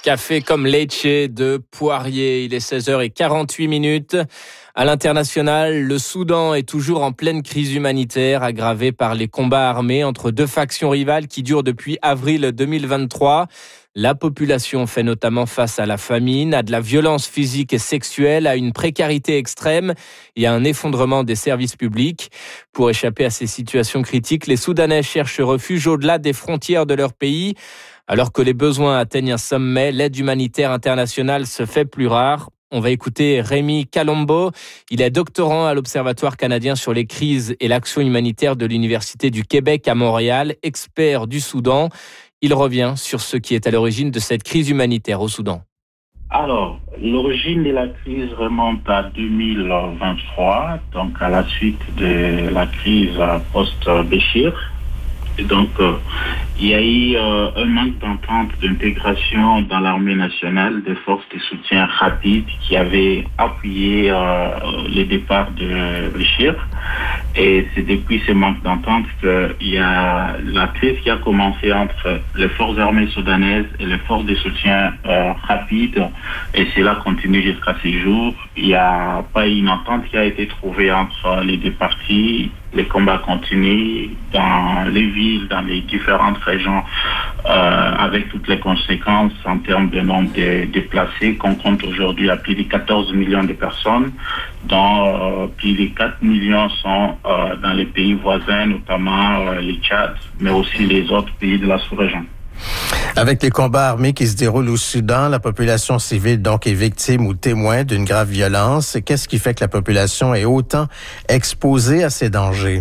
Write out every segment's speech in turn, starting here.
Café comme leche de Poirier. Il est 16h48. À l'international, le Soudan est toujours en pleine crise humanitaire, aggravée par les combats armés entre deux factions rivales qui durent depuis avril 2023. La population fait notamment face à la famine, à de la violence physique et sexuelle, à une précarité extrême et à un effondrement des services publics. Pour échapper à ces situations critiques, les Soudanais cherchent refuge au-delà des frontières de leur pays. Alors que les besoins atteignent un sommet, l'aide humanitaire internationale se fait plus rare. On va écouter Rémi Kalombo. Il est doctorant à l'Observatoire canadien sur les crises et l'action humanitaire de l'Université du Québec à Montréal, expert du Soudan. Il revient sur ce qui est à l'origine de cette crise humanitaire au Soudan. Alors, l'origine de la crise remonte à 2023, donc à la suite de la crise post-Béchir. Et donc, il y a eu un manque d'entente d'intégration dans l'armée nationale des forces de soutien rapide qui avaient appuyé le départ de Béchir. Et c'est depuis ce manque d'entente qu'il y a la crise qui a commencé entre les forces armées soudanaises et les forces de soutien rapide. Et cela continue jusqu'à ce jour. Il n'y a pas une entente qui a été trouvée entre les deux parties. Les combats continuent dans les villes, dans les différentes régions, avec toutes les conséquences en termes de nombre de déplacés qu'on compte aujourd'hui à plus de 14 millions de personnes, dont plus de 4 millions sont dans les pays voisins, notamment le Tchad, mais aussi les autres pays de la sous-région. Avec les combats armés qui se déroulent au Soudan, la population civile donc est victime ou témoin d'une grave violence. Qu'est-ce qui fait que la population est autant exposée à ces dangers?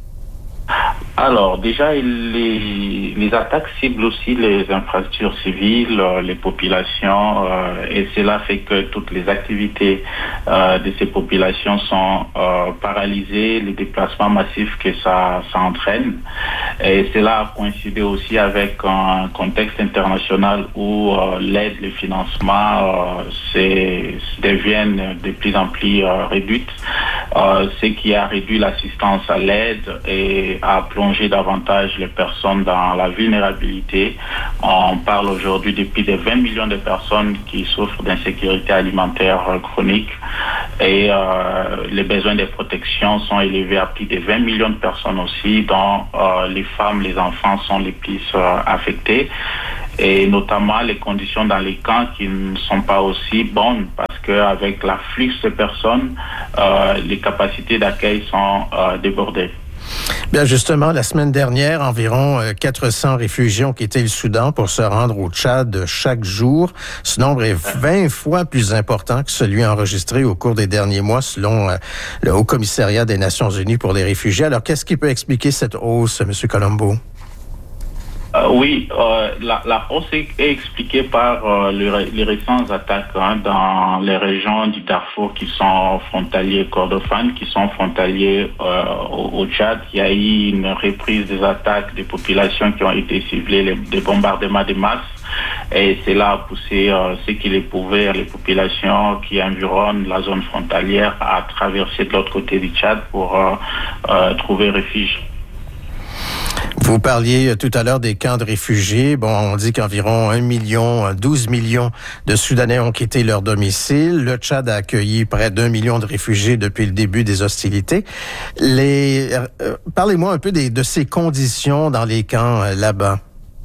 Alors, déjà, les attaques ciblent aussi les infrastructures civiles, les populations, et cela fait que toutes les activités de ces populations sont paralysées, les déplacements massifs que ça entraîne. Et cela a coïncidé aussi avec un contexte international où l'aide, les financements deviennent de plus en plus réduites, ce qui a réduit l'assistance à l'aide et a plongé davantage les personnes dans la vulnérabilité. On parle aujourd'hui de plus de 20 millions de personnes qui souffrent d'insécurité alimentaire chronique et les besoins de protection sont élevés à plus de 20 millions de personnes aussi, dont les femmes, les enfants sont les plus affectés. Et notamment les conditions dans les camps qui ne sont pas aussi bonnes parce qu'avec l'afflux de personnes, les capacités d'accueil sont débordées. Bien, justement, la semaine dernière, environ 400 réfugiés ont quitté le Soudan pour se rendre au Tchad chaque jour. Ce nombre est 20 fois plus important que celui enregistré au cours des derniers mois, selon le Haut-Commissariat des Nations Unies pour les réfugiés. Alors, qu'est-ce qui peut expliquer cette hausse, M. Kalombo? Oui, la hausse est expliquée par les récentes attaques dans les régions du Darfour qui sont frontaliers Kordofan, qui sont frontaliers au Tchad. Il y a eu une reprise des attaques des populations qui ont été ciblées, des bombardements de masse. Et cela a poussé ce qu'il éprouvait les populations qui environnent la zone frontalière à traverser de l'autre côté du Tchad pour trouver refuge. Vous parliez tout à l'heure des camps de réfugiés. Bon, on dit qu'environ 12 millions de Soudanais ont quitté leur domicile. Le Tchad a accueilli près d'1 million de réfugiés depuis le début des hostilités. Parlez-moi un peu de ces conditions dans les camps là-bas.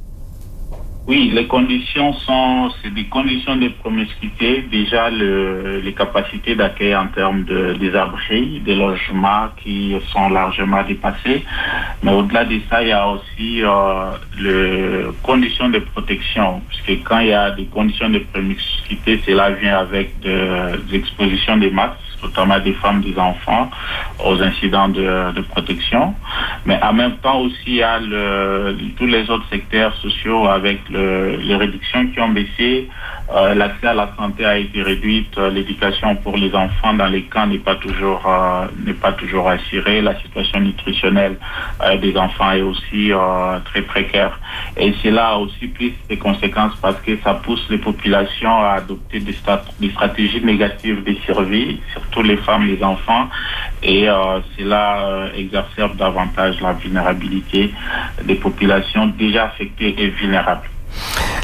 Oui, les conditions c'est des conditions de promiscuité. Déjà, les capacités d'accueil en termes des abris, des logements qui sont largement dépassées. Mais au-delà de ça, il y a aussi les conditions de protection. Puisque quand il y a des conditions de promiscuité, cela vient avec des expositions des masses, notamment des femmes, des enfants, aux incidents de protection. Mais en même temps aussi, il y a tous les autres secteurs sociaux avec les réductions qui ont baissé. L'accès à la santé a été réduite. L'éducation pour les enfants dans les camps n'est pas toujours assurée. La situation nutritionnelle des enfants est aussi très précaire. Et cela a aussi plus des conséquences parce que ça pousse les populations à adopter des stratégies négatives de survie, surtout les femmes, les enfants. Et cela exacerbe davantage la vulnérabilité des populations déjà affectées et vulnérables.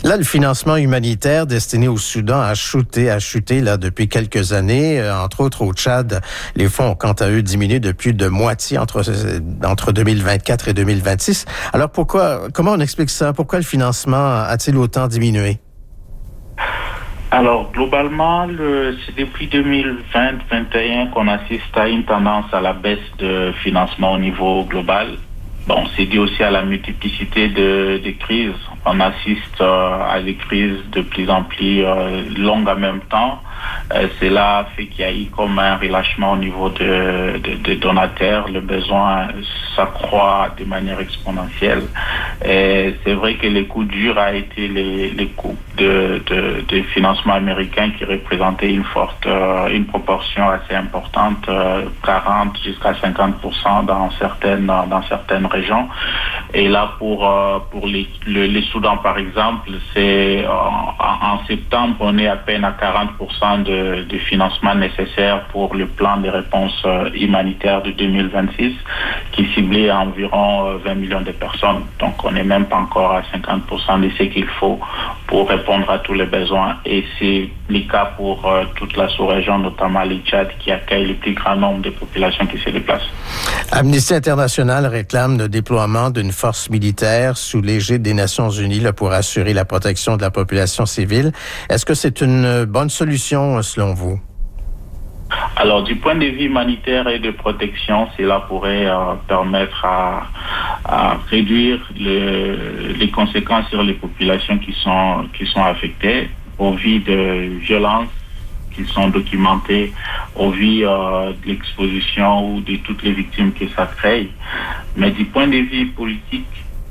Là, le financement humanitaire destiné au Soudan a chuté là, depuis quelques années. Entre autres, au Tchad, les fonds ont quant à eux diminué de plus de moitié entre 2024 et 2026. Alors comment on explique ça? Pourquoi le financement a-t-il autant diminué? Alors, globalement, c'est depuis 2020-2021 qu'on assiste à une tendance à la baisse de financement au niveau global. Bon, c'est dû aussi à la multiplicité des crises. On assiste à des crises de plus en plus longues en même temps. Cela fait qu'il y a eu comme un relâchement au niveau des donataires. Le besoin s'accroît de manière exponentielle. Et c'est vrai que les coups durs a été les coupes de financement américain qui représentaient une proportion assez importante, 40 jusqu'à 50% dans certaines régions. Et là, pour les Soudan, par exemple, c'est en septembre, on est à peine à 40% de financement nécessaire pour le plan de réponse humanitaire de 2026, qui ciblait à environ 20 millions de personnes. Donc, on n'est même pas encore à 50% de ce qu'il faut pour répondre à tous les besoins. Et c'est le cas pour toute la sous-région, notamment le Tchad, qui accueille le plus grand nombre de populations qui se déplacent. Amnesty International réclame le déploiement d'une force militaire sous l'égide des Nations Unies là, pour assurer la protection de la population civile. Est-ce que c'est une bonne solution selon vous? Alors, du point de vue humanitaire et de protection, cela pourrait permettre à réduire les conséquences sur les populations qui sont affectées au vu de violences qui sont documentées, au vu de l'exposition ou de toutes les victimes que ça crée. Mais du point de vue politique,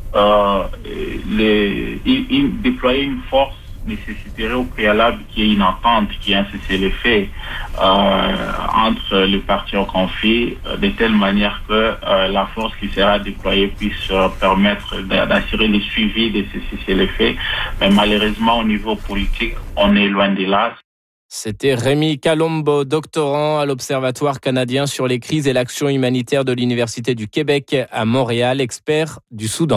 déployer une force nécessiterait au préalable qu'il y ait une entente, qu'il y ait un cessez-le-feu entre les parties au conflit, de telle manière que la force qui sera déployée puisse permettre d'assurer le suivi de ce cessez-le-feu. Mais malheureusement, au niveau politique, on est loin de là. C'était Rémi Calombo, doctorant à l'Observatoire canadien sur les crises et l'action humanitaire de l'Université du Québec à Montréal, expert du Soudan.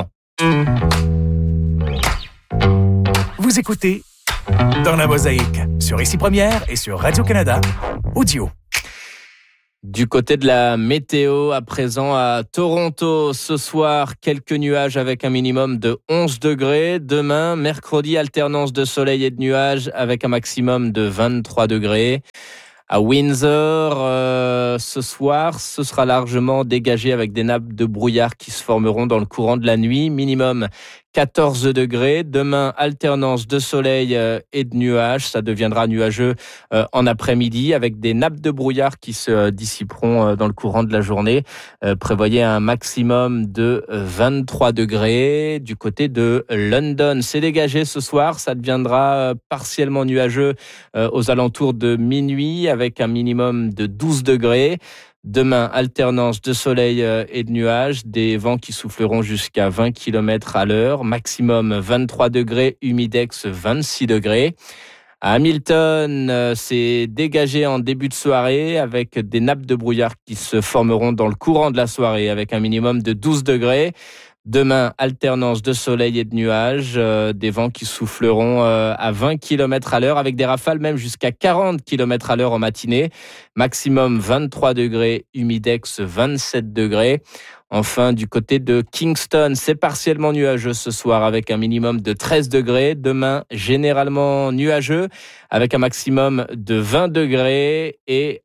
Vous écoutez Dans la Mosaïque sur Ici Première et sur Radio-Canada Audio. Du côté de la météo, à présent à Toronto, ce soir, quelques nuages avec un minimum de 11 degrés. Demain, mercredi, alternance de soleil et de nuages avec un maximum de 23 degrés. À Windsor, ce soir, ce sera largement dégagé avec des nappes de brouillard qui se formeront dans le courant de la nuit. Minimum 14 degrés. Demain, alternance de soleil et de nuages. Ça deviendra nuageux en après-midi avec des nappes de brouillard qui se dissiperont dans le courant de la journée. Prévoyez un maximum de 23 degrés. Du côté de London, c'est dégagé ce soir. Ça deviendra partiellement nuageux aux alentours de minuit avec un minimum de 12 degrés. Demain, alternance de soleil et de nuages, des vents qui souffleront jusqu'à 20 km à l'heure, maximum 23 degrés, humidex 26 degrés. À Hamilton, c'est dégagé en début de soirée avec des nappes de brouillard qui se formeront dans le courant de la soirée avec un minimum de 12 degrés. Demain, alternance de soleil et de nuages, des vents qui souffleront à 20 km à l'heure avec des rafales même jusqu'à 40 km à l'heure en matinée. Maximum 23 degrés, humidex 27 degrés. Enfin, du côté de Kingston, c'est partiellement nuageux ce soir avec un minimum de 13 degrés. Demain, généralement nuageux avec un maximum de 20 degrés et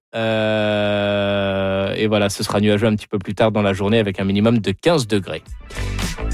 voilà, ce sera nuageux un petit peu plus tard dans la journée avec un minimum de 15 degrés.